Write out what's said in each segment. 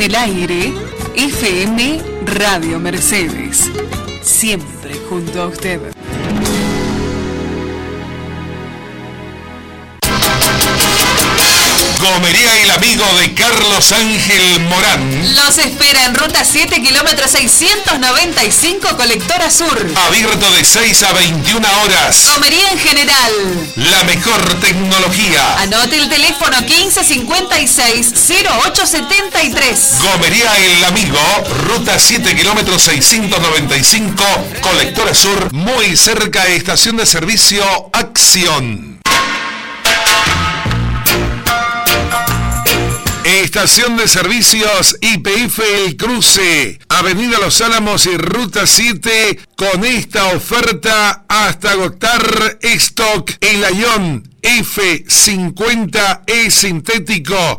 el aire, FM Radio Mercedes. Siempre junto a usted. Gomería El Amigo de Carlos Ángel Morán. Los espera en ruta 7, kilómetro 695, Colectora Sur. Abierto de 6 a 21 horas. Gomería en general. La mejor tecnología. Anote el teléfono 1556-0873. Gomería El Amigo, ruta 7, kilómetro 695, Colectora Sur, muy cerca de estación de servicio Acción. Estación de servicios YPF El Cruce, Avenida Los Álamos y Ruta 7, con esta oferta hasta agotar stock. El Ayón F50E sintético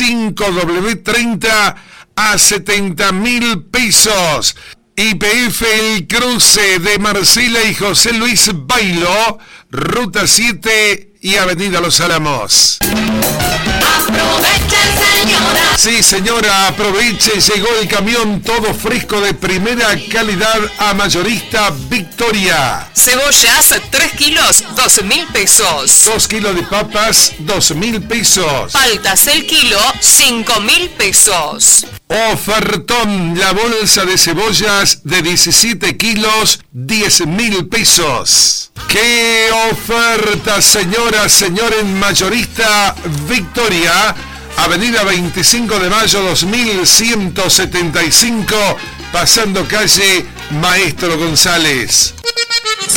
5W30 a 70.000 pesos. YPF El Cruce de Marcela y José Luis Bailo, Ruta 7 y Avenida Los Álamos. Aprovechen, señora. Sí, señora, aproveche, llegó el camión todo fresco de primera calidad a Mayorista Victoria. Cebollas, 3 kilos, 12.000 pesos. 2 kilos de papas, 2.000 pesos. Paltas el kilo, 5.000 pesos. Ofertón, la bolsa de cebollas de 17 kilos, 10.000 pesos. ¡Qué oferta, señora, señor, en Mayorista Victoria! Avenida 25 de Mayo 2175, pasando calle Maestro González.